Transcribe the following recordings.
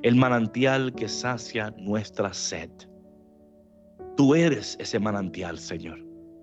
el manantial que sacia nuestra sed. Tú eres ese manantial, Señor.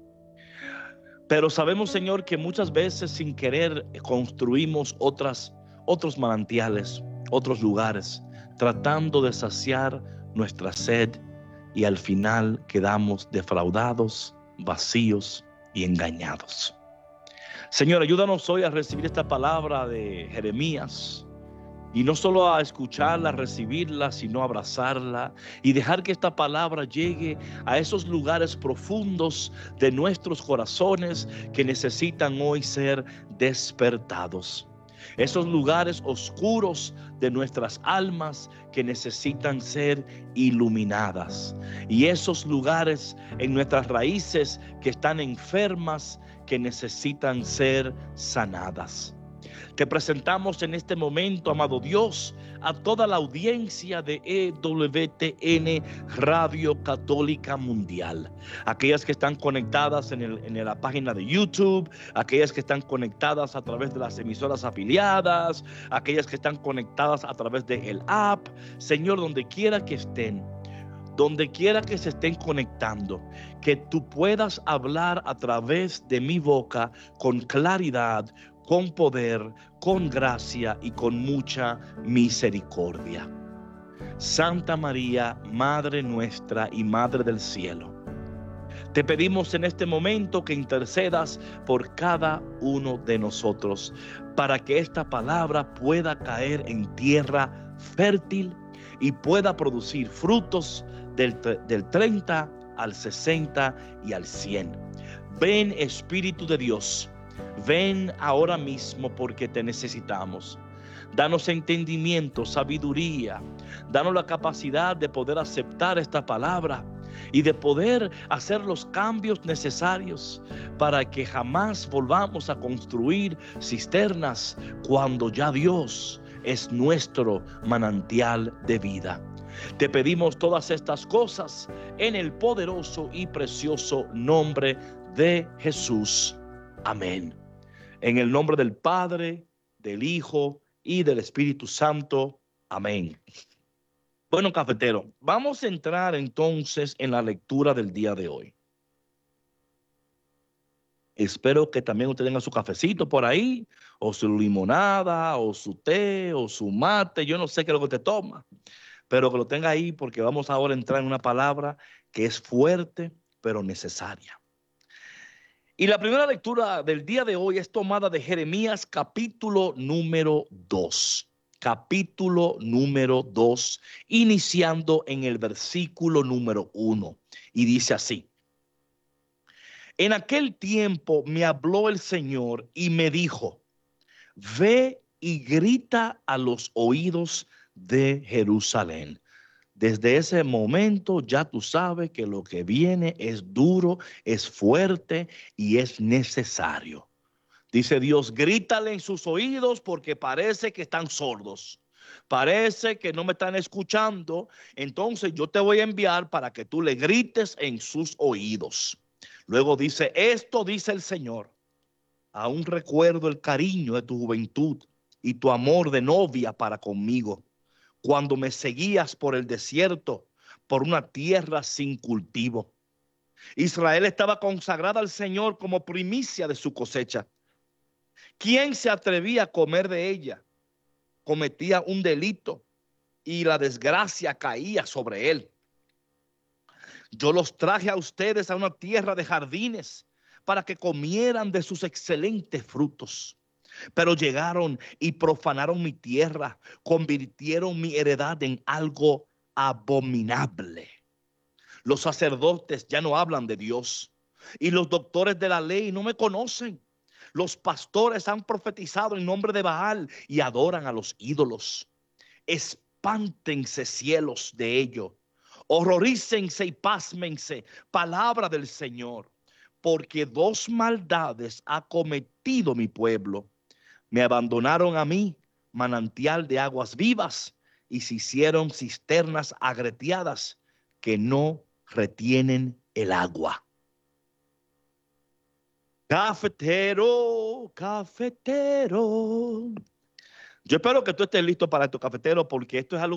Pero sabemos, Señor, que muchas veces sin querer construimos otros manantiales, otros lugares, tratando de saciar nuestra sed, y al final quedamos defraudados, vacíos y engañados. Señor, ayúdanos hoy a recibir esta palabra de Jeremías, y no solo a escucharla, recibirla, sino abrazarla y dejar que esta palabra llegue a esos lugares profundos de nuestros corazones que necesitan hoy ser despertados. Esos lugares oscuros de nuestras almas que necesitan ser iluminadas. Y esos lugares en nuestras raíces que están enfermas, que necesitan ser sanadas. Te presentamos en este momento, amado Dios, a toda la audiencia de EWTN Radio Católica Mundial. Aquellas que están conectadas en la página de YouTube, aquellas que están conectadas a través de las emisoras afiliadas, aquellas que están conectadas a través del app. Señor, donde quiera que estén, donde quiera que se estén conectando, que tú puedas hablar a través de mi boca con claridad, con poder, con gracia y con mucha misericordia. Santa María, Madre nuestra y Madre del cielo, te pedimos en este momento que intercedas por cada uno de nosotros para que esta palabra pueda caer en tierra fértil y pueda producir frutos del 30 al 60 y al 100. Ven, Espíritu de Dios, ven ahora mismo porque te necesitamos. Danos entendimiento, sabiduría. Danos la capacidad de poder aceptar esta palabra y de poder hacer los cambios necesarios para que jamás volvamos a construir cisternas cuando ya Dios es nuestro manantial de vida. Te pedimos todas estas cosas en el poderoso y precioso nombre de Jesús. Amén. En el nombre del Padre, del Hijo y del Espíritu Santo. Amén. Bueno, cafetero, vamos a entrar entonces en la lectura del día de hoy. Espero que también usted tenga su cafecito por ahí, o su limonada, o su té, o su mate. Yo no sé qué es lo que te toma, pero que lo tenga ahí porque vamos ahora a entrar en una palabra que es fuerte, pero necesaria. Y la primera lectura del día de hoy es tomada de Jeremías capítulo número 2. Capítulo número 2, iniciando en el versículo número 1. Y dice así: En aquel tiempo me habló el Señor y me dijo: ve y grita a los oídos de Jerusalén. Desde ese momento ya tú sabes que lo que viene es duro, es fuerte y es necesario. Dice Dios: grítale en sus oídos porque parece que están sordos. Parece que no me están escuchando. Entonces yo te voy a enviar para que tú le grites en sus oídos. Luego dice: esto dice el Señor. Aún recuerdo el cariño de tu juventud y tu amor de novia para conmigo, cuando me seguías por el desierto, por una tierra sin cultivo. Israel estaba consagrada al Señor como primicia de su cosecha. ¿Quién se atrevía a comer de ella? Cometía un delito y la desgracia caía sobre él. Yo los traje a ustedes a una tierra de jardines para que comieran de sus excelentes frutos. Pero llegaron y profanaron mi tierra, convirtieron mi heredad en algo abominable. Los sacerdotes ya no hablan de Dios y los doctores de la ley no me conocen. Los pastores han profetizado en nombre de Baal y adoran a los ídolos. Espántense cielos de ello. Horrorícense y pásmense, palabra del Señor, porque dos maldades ha cometido mi pueblo. Me abandonaron a mí, manantial de aguas vivas, y se hicieron cisternas agreteadas que no retienen el agua. Cafetero, cafetero. Yo espero que tú estés listo para tu cafetero, porque esto es algo